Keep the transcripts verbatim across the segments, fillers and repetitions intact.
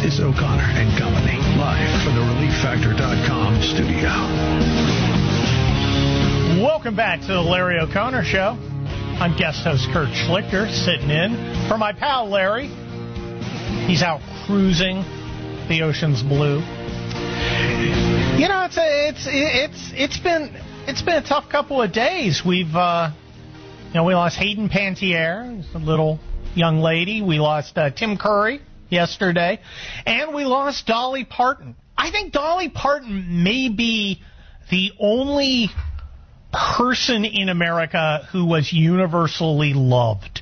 is O'Connor and Company, live from the relief factor dot com studio. Welcome back to the Larry O'Connor Show. I'm guest host Kurt Schlichter, sitting in for my pal Larry. He's out cruising the ocean's blue. You know, it's a, it's it's it's been it's been a tough couple of days. We've uh, you know we lost Hayden Panettiere, a little young lady. We lost uh, Tim Curry yesterday, and we lost Dolly Parton. I think Dolly Parton may be the only person in America who was universally loved.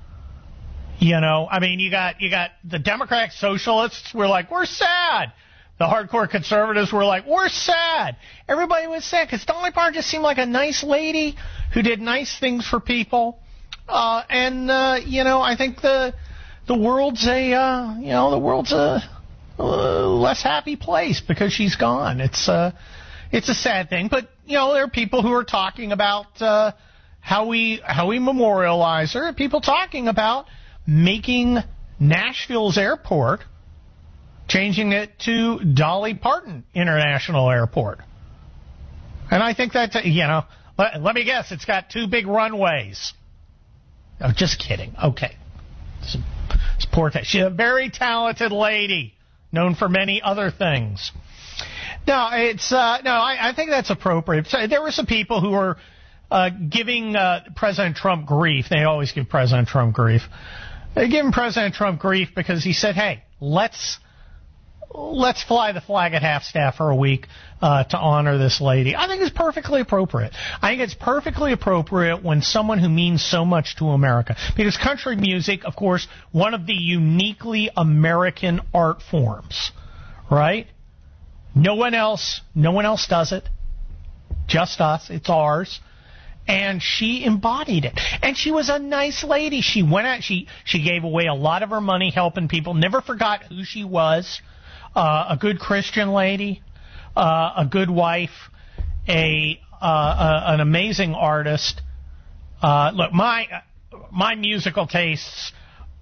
You know, I mean, you got you got the Democratic Socialists were like, we're sad. The hardcore conservatives were like, we're sad. Everybody was sad because Dolly Parton just seemed like a nice lady who did nice things for people. Uh, and, uh, you know, I think the the world's a, uh, you know, the world's a, a less happy place because she's gone. It's, uh, it's a sad thing. But, you know, there are people who are talking about uh, how we how we memorialize her. People talking about making Nashville's airport, changing it to Dolly Parton International Airport. And I think that, you know, let, let me guess, it's got two big runways. Oh, just kidding. Okay. It's, it's poor thing. She's a very talented lady, known for many other things. No, it's uh, no. I, I think that's appropriate. So there were some people who were uh, giving uh, President Trump grief. They always give President Trump grief. They're giving President Trump grief because he said, "Hey, let's let's fly the flag at half-staff for a week uh, to honor this lady." I think it's perfectly appropriate. I think it's perfectly appropriate when someone who means so much to America, because country music, of course, one of the uniquely American art forms, right? No one else, no one else does it. Just us. It's ours. And she embodied it. And she was a nice lady. She went out, she, she gave away a lot of her money helping people, never forgot who she was. Uh, a good Christian lady, uh, a good wife, a, uh, a an amazing artist. Uh, look, my my musical tastes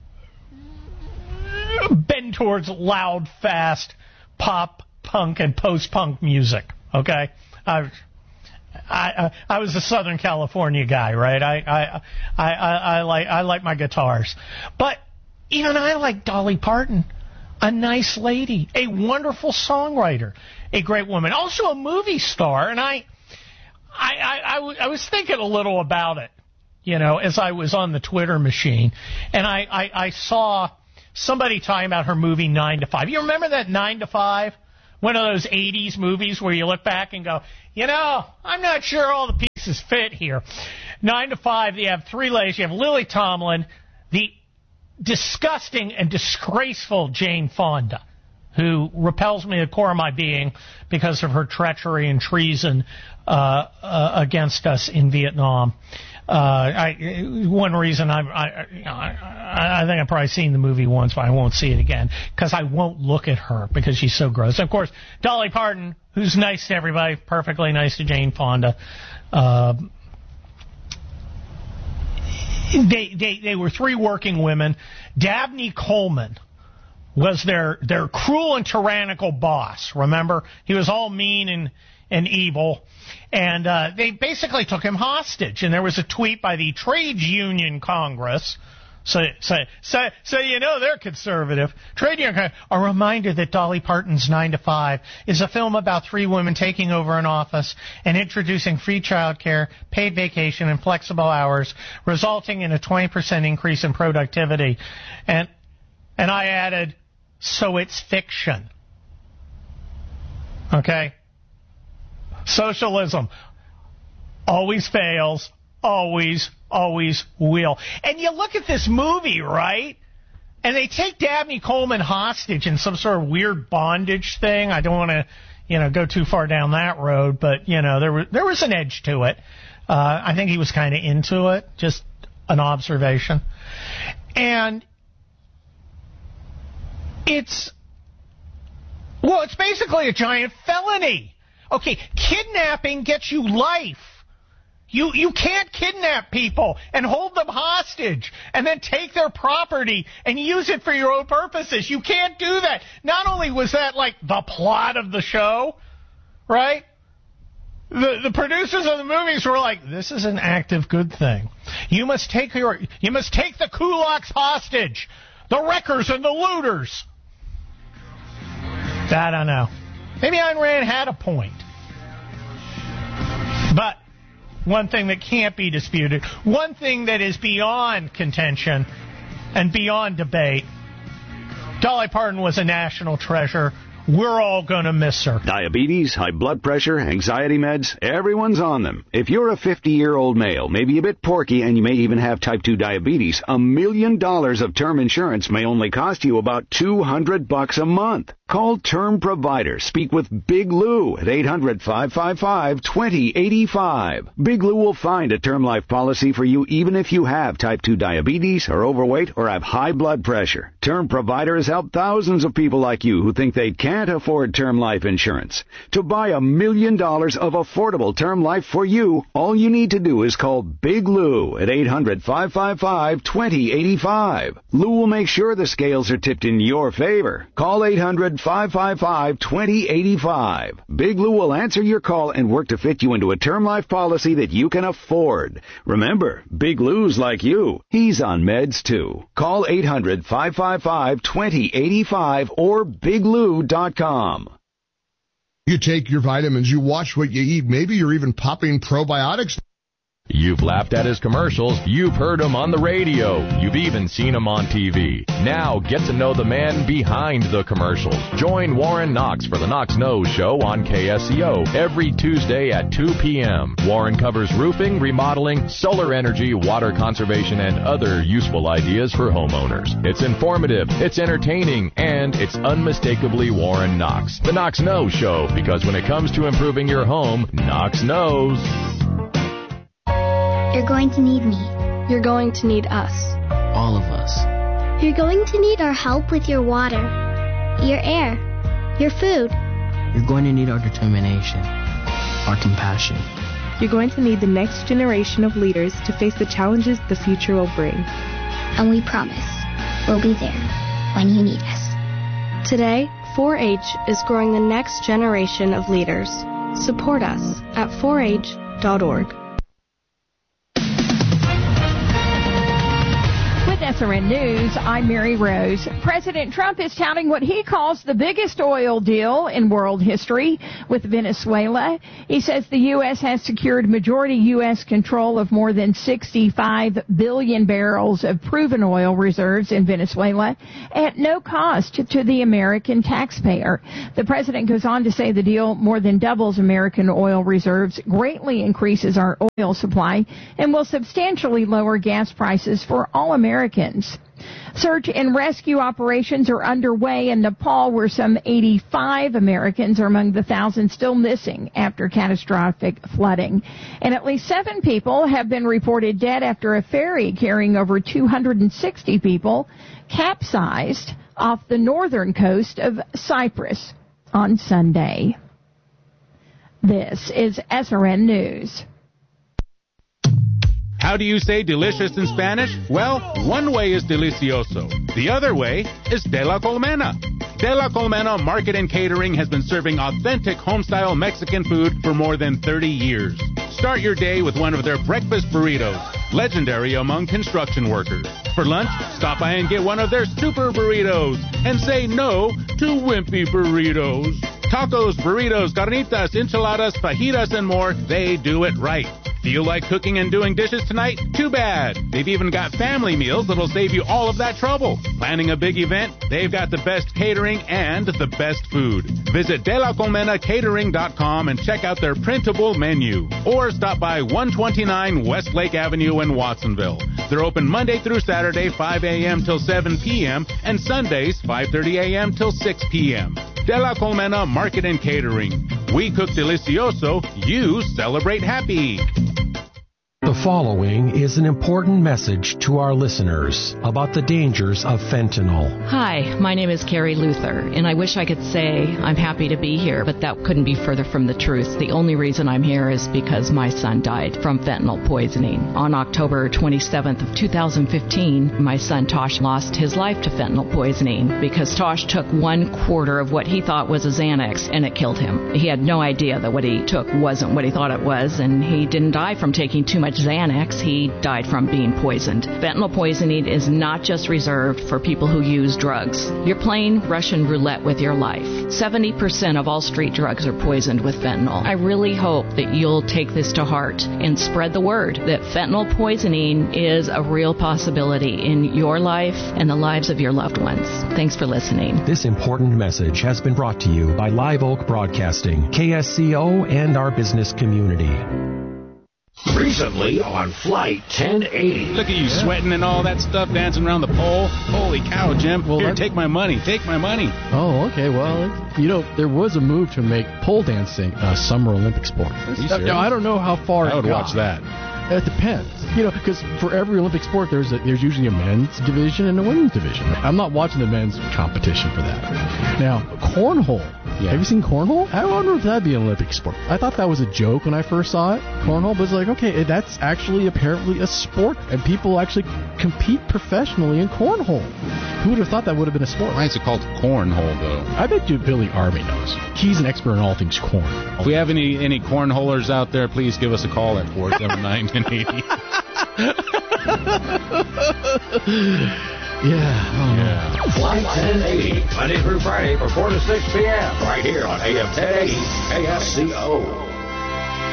bend towards loud, fast pop, punk, and post-punk music. Okay, I I I was a Southern California guy, right? I I I, I, I like I like my guitars, but even I like Dolly Parton. A nice lady, a wonderful songwriter, a great woman, also a movie star. And I, I, I, I, w- I was thinking a little about it, you know, as I was on the Twitter machine, and I, I, I saw somebody talking about her movie Nine to Five. You remember that Nine to Five? One of those eighties movies where you look back and go, you know, I'm not sure all the pieces fit here. Nine to Five, you have three ladies. You have Lily Tomlin, the disgusting and disgraceful Jane Fonda, who repels me to the core of my being because of her treachery and treason uh, uh, against us in Vietnam. Uh, I, one reason I'm, I, you know, I, I think I've probably seen the movie once, but I won't see it again because I won't look at her because she's so gross. Of course, Dolly Parton, who's nice to everybody, perfectly nice to Jane Fonda. Uh, They, they they were three working women. Dabney Coleman was their their cruel and tyrannical boss. Remember, he was all mean and and evil, and uh, they basically took him hostage. And there was a tweet by the Trades Union Congress. So, so, so, so you know they're conservative. Trade Union, a reminder that Dolly Parton's Nine to Five is a film about three women taking over an office and introducing free child care, paid vacation, and flexible hours, resulting in a twenty percent increase in productivity. And, and I added, so it's fiction. Okay? Socialism always fails, always always will. And you look at this movie, right? And they take Dabney Coleman hostage in some sort of weird bondage thing. I don't want to, you know, go too far down that road, but, you know, there was, there was an edge to it. Uh, I think he was kind of into it, just an observation. And it's, well, it's basically a giant felony. Okay, kidnapping gets you life. You you can't kidnap people and hold them hostage and then take their property and use it for your own purposes. You can't do that. Not only was that like the plot of the show, right? The the producers of the movies were like, this is an active good thing. You must take your you must take the kulaks hostage, the wreckers and the looters. I don't know. Maybe Ayn Rand had a point. But one thing that can't be disputed, one thing that is beyond contention and beyond debate, Dolly Parton was a national treasure. We're all going to miss her. Diabetes, high blood pressure, anxiety meds, everyone's on them. If you're a fifty-year-old male, maybe a bit porky, and you may even have type two diabetes, a million dollars of term insurance may only cost you about two hundred bucks a month. Call Term Provider. Speak with Big Lou at eight hundred, five five five, two zero eight five. Big Lou will find a term life policy for you even if you have type two diabetes, are overweight, or have high blood pressure. Term Provider has helped thousands of people like you who think they can't afford term life insurance. To buy a million dollars of affordable term life for you, all you need to do is call Big Lou at eight hundred, five five five, two zero eight five. Lou will make sure the scales are tipped in your favor. Call eight hundred, five five five, two zero eight five. Big Lou will answer your call and work to fit you into a term life policy that you can afford. Remember, Big Lou's like you. He's on meds too. Call eight hundred, five five five, two zero eight five or big lou dot com. You take your vitamins, you watch what you eat, maybe you're even popping probiotics. You've laughed at his commercials. You've heard him on the radio. You've even seen him on T V. Now get to know the man behind the commercials. Join Warren Knox for the Knox Knows Show on K S C O every Tuesday at two p.m. Warren covers roofing, remodeling, solar energy, water conservation, and other useful ideas for homeowners. It's informative, it's entertaining, and it's unmistakably Warren Knox. The Knox Knows Show, because when it comes to improving your home, Knox knows. You're going to need me. You're going to need us. All of us. You're going to need our help with your water, your air, your food. You're going to need our determination, our compassion. You're going to need the next generation of leaders to face the challenges the future will bring. And we promise we'll be there when you need us. Today, four H is growing the next generation of leaders. Support us at four H dot org. S R N News, I'm Mary Rose. President Trump is touting what he calls the biggest oil deal in world history with Venezuela. He says the U S has secured majority U S control of more than sixty-five billion barrels of proven oil reserves in Venezuela at no cost to the American taxpayer. The president goes on to say the deal more than doubles American oil reserves, greatly increases our oil supply, and will substantially lower gas prices for all Americans. Search and rescue operations are underway in Nepal, where some eighty-five Americans are among the thousands still missing after catastrophic flooding. And at least seven people have been reported dead after a ferry carrying over two hundred sixty people capsized off the northern coast of Cyprus on Sunday. This is S R N News. How do you say delicious in Spanish? Well, one way is delicioso. The other way is de la Colmena. De la Colmena Market and Catering has been serving authentic home-style Mexican food for more than thirty years. Start your day with one of their breakfast burritos, legendary among construction workers. For lunch, stop by and get one of their super burritos and say no to wimpy burritos. Tacos, burritos, carnitas, enchiladas, fajitas, and more, they do it right. Feel like cooking and doing dishes tonight? Too bad. They've even got family meals that'll save you all of that trouble. Planning a big event? They've got the best catering and the best food. Visit de la colmena catering dot com and check out their printable menu. Or stop by one twenty-nine Westlake Avenue in Watsonville. They're open Monday through Saturday, five a.m. till seven p.m. and Sundays, five thirty a.m. till six p.m. De la Colmena Market and Catering. We cook delicioso, you celebrate happy. The following is an important message to our listeners about the dangers of fentanyl. Hi, my name is Carrie Luther, and I wish I could say I'm happy to be here, but that couldn't be further from the truth. The only reason I'm here is because my son died from fentanyl poisoning. On October twenty-seventh of two thousand fifteen, my son Tosh lost his life to fentanyl poisoning because Tosh took one quarter of what he thought was a Xanax, and it killed him. He had no idea that what he took wasn't what he thought it was, and he didn't die from taking too much Xanax. He died from being poisoned. Fentanyl poisoning is not just reserved for people who use drugs. You're playing Russian roulette with your life. seventy percent of all street drugs are poisoned with fentanyl. I really hope that you'll take this to heart and spread the word that fentanyl poisoning is a real possibility in your life and the lives of your loved ones. Thanks for listening. This important message has been brought to you by Live Oak Broadcasting, K S C O, and our business community. Recently on Flight ten eighty. Look at you yeah. sweating and all that stuff, dancing around the pole. Holy cow, Jim. Well, Here, take my money. Take my money. Oh, okay. Well, you know, there was a move to make pole dancing a summer Olympic sport. Now, I don't know how far I would it got. watch that. It depends. You know, because for every Olympic sport, there's a, there's usually a men's division and a women's division. I'm not watching the men's competition for that. Now, cornhole. Yeah. Have you seen cornhole? I wonder if that'd be an Olympic sport. I thought that was a joke when I first saw it, cornhole, but it's like, okay, that's actually apparently a sport, and people actually compete professionally in cornhole. Who would have thought that would have been a sport? Why is it called cornhole, though? I bet you Billy Army knows. He's an expert in all things corn. If we have any, any cornholers out there, please give us a call at four seven nine, ten eighty. Yeah. Oh. yeah. Flight ten eighty, Monday through Friday from four to six p.m. right here on A M ten eighty K S C O.